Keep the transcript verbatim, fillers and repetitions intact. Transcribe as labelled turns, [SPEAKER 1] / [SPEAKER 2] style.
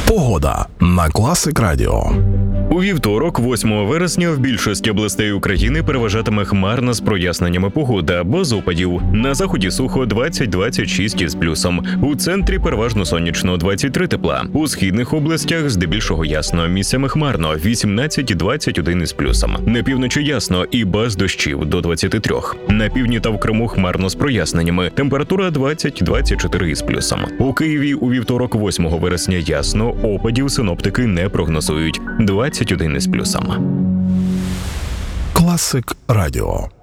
[SPEAKER 1] Погода на Класик Радіо.
[SPEAKER 2] У вівторок, восьмого вересня, в більшості областей України переважатиме хмарна з проясненнями погода, без опадів. На заході сухо двадцять - двадцять шість із плюсом. У центрі переважно сонячно двадцять три тепла. У східних областях здебільшого ясно, місцями хмарно вісімнадцять - двадцять один із плюсом. На півночі ясно і без дощів до двадцяти трьох. На півдні та в Криму хмарно з проясненнями. Температура двадцять - двадцять чотири із плюсом. У Києві у вівторок, восьмого вересня ясно, опадів синоптики не прогнозують. двадцять один із плюсом.
[SPEAKER 1] Класик Радіо.